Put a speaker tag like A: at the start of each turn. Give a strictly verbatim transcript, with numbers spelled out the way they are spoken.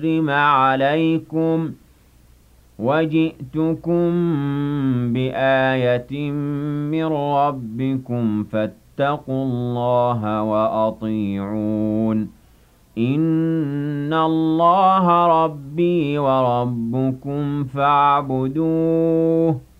A: حُرِّمَ عَلَيْكُمْ وَجِئْتُكُم بِآيَةٍ مِّن رَّبِّكُمْ فَاتَّقُوا اللَّهَ وَأَطِيعُونِ إِنَّ اللَّهَ رَبِّي وَرَبُّكُمْ فَاعْبُدُوهُ